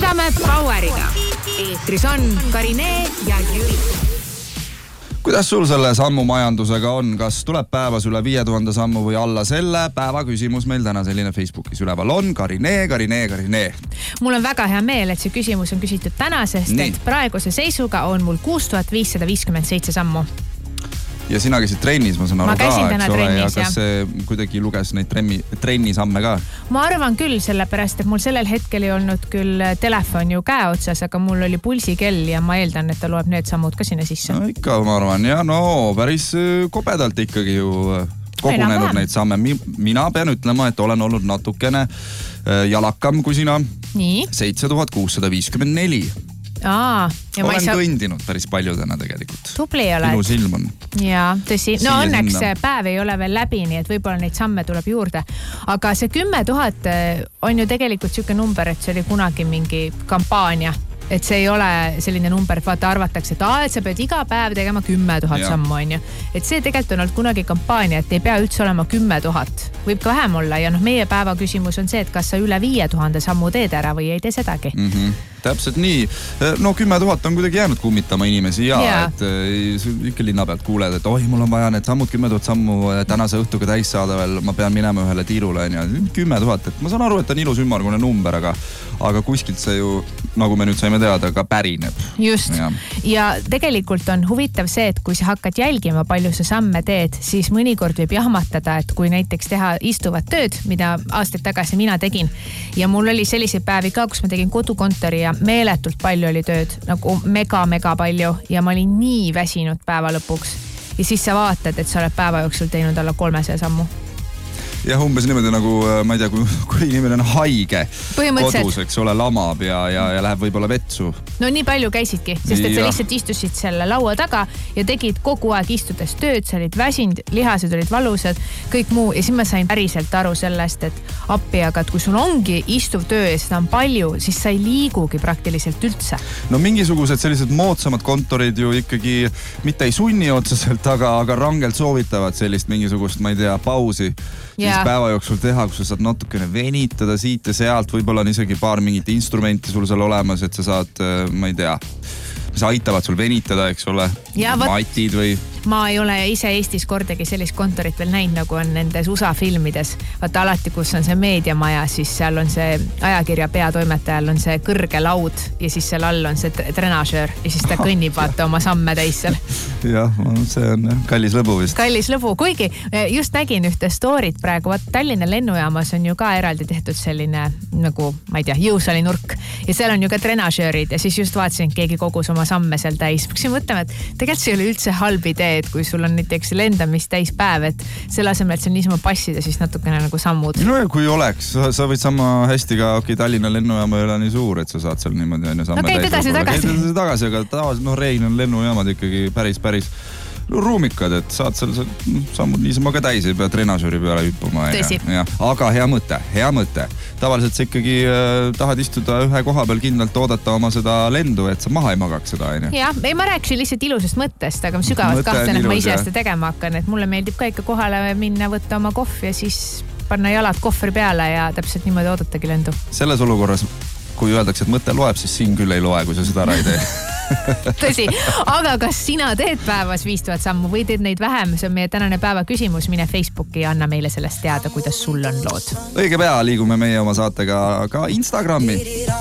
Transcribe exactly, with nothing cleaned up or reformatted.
jätkame Poweriga. Eetris on Karine ja Jüri. Kuidas sul selle sammumajandusega on? Kas tuleb päevas üle viie tuhande sammu või alla selle? Päeva küsimus meil täna selline Facebookis üleval on. Karine, Karine, Karine. Mul on väga hea meel, et see küsimus on küsitud täna, sest Nii. et praeguse seisuga on mul kuus tuhat viissada viiskümmend seitse sammu. Ja sina käisid trennis, ma saan aru ma ka, eks ole, ja kas see kuidagi luges neid trenni, trenni samme ka? Ma arvan küll, sellepärast, et mul sellel hetkel ei olnud küll telefon ju käe otsas, aga mul oli pulsikell ja ma eeldan, et ta loeb need sammud ka sinna sisse. No ikka, ma arvan, ja no päris kobedalt ikkagi ju kogunenud neid samme. Mina pean ütlema, et olen olnud natukene jalakam kui sina. Nii? seitse tuhat kuussada viiskümmend neli. Aa, ja olen saa... kõndinud päris palju täna tegelikult. Tubli oled. Minu silm on. Jaa, tõsi. No Siia õnneks sinna. päev ei ole veel läbi, nii et võib-olla neid samme tuleb juurde. Aga see kümme tuhat on ju tegelikult siuke number, et see oli kunagi mingi kampaania. Et see ei ole selline number, et vaata arvatakse, et, aa, et sa pead iga päev tegema kümme tuhat sammu, on ju. Et see tegelikult on olnud kunagi kampaania, et ei pea üldse olema kümme tuhat. Võib ka vähem olla ja noh, meie päeva küsimus on see, et kas sa üle viie tuhande sammu teed ära või ei tee sedagi. Mm-hmm. Täpselt nii. No kümme tuhat on kuidagi jäänud kummitama inimesi ja, ja. et ikka linna pealt kuuled, et oi, mul on vaja need sammud kümme tuhat sammu tänase õhtuga täis saada veel, ma pean minema ühele tiirule ja kümme tuhat, et ma saan aru, et on ilus ümmargune number, aga, aga kuskilt see ju, nagu me nüüd saime teada, ka pärineb. Just. Ja. ja tegelikult on huvitav see, et kui sa hakkad jälgima, palju sa samme teed, siis mõnikord võib jahmatada, et kui näiteks teha istuvat tööd, mida aastaid tagasi mina tegin ja mul oli selliseid päevi ka, kus ma tegin kodukontori ja meeletult palju oli tööd, nagu mega-mega palju ja ma olin nii väsinud päeva lõpuks. Ja siis sa vaatad, et sa oled päeva jooksul teinud alla kolmesaja sammu. Jah, umbes niimoodi nagu, ma ei tea, kui, kui inimene on haige kodus, eks ole, lamab ja, ja, ja läheb võib-olla vetsu. No nii palju käisidki, sest et sa lihtsalt istusid selle laua taga ja tegid kogu aeg istudes tööd, sa olid väsinud, lihased olid valusad, kõik muu ja siis ma sain päriselt aru sellest, et appi, aga et kui sul ongi istuv töö ja seda on palju, siis sa ei liigugi praktiliselt üldse. No mingisugused sellised moodsamad kontorid ju ikkagi mitte ei sunni otseselt, aga, aga rangelt soovitavad sellist mingisugust, ma ei tea, pausi. Siis päeva jooksul teha, kus sa saad natukene venitada siit ja sealt, võib-olla on isegi paar mingit instrumenti sul seal olemas, et sa saad, ma ei tea, mis aitavad sul venitada, eks ole, matid või... Ma ei ole ise Eestis kordagi sellist kontorit veel näinud, nagu on nendes U S A filmides. Vaata alati, kus on see meediamaja, siis seal on see ajakirja peatoimetajal on see kõrge laud ja siis seal all on see trenažöör ja siis ta kõnnib vaata oma samme täis seal. Jah, see on kallis lõbu vist. Kallis lõbu, kuigi just nägin ühte storyt praegu. Vaat Tallinna lennujaamas on ju ka eraldi tehtud selline nagu, ma ei tea, jõusali nurk ja seal on ju ka trenažöörid ja siis just vaatasin, et keegi kogus oma samme seal täis. Mõksin mõtlema, et tegelikult see ei ole üldse halb idee, et kui sul on näiteks lendamist täis päev, et selle asemel, et seal niisama passida, siis natukene nagu sammud. No ja kui oleks, sa, sa võid sama hästi ka, okei, Tallinna lennujaama ei ole nii suur, et sa saad seal niimoodi on ju samme okay, täis. Okei, tagasi, tagasi. tagasi, aga tavaliselt, noh, reeglina on lennujaamad ikkagi päris, päris ruumikad, et saad seal sammud niisama ka täis, ei pea trenažööri peale hüppama. Tõsi. Ja, aga hea mõte, hea mõte. Tavaliselt sa ikkagi äh, tahad istuda ühe koha peal kindlalt oodata oma seda lendu, et sa maha ei magaks seda. Jah, ei ma rääksin lihtsalt ilusast mõttest, aga ma sügavalt kahtlen, et ma ise seda tegema hakkan, et mulle meeldib ka ikka kohale minna, võtta oma kohvi ja siis panna jalad kohvri peale ja täpselt niimoodi oodatagi lendu. Selles olukorras, kui öeldakse, et mõte loeb, siis siin küll ei loe, kui sa seda ära ei tee. Tõsi, aga kas sina teed päevas viis tuhat sammu või teed neid vähem? See on meie tänane päeva küsimus. Mine Facebooki ja anna meile sellest teada, kuidas sul on lood. Õige pea liigume meie oma saatega ka Instagrami.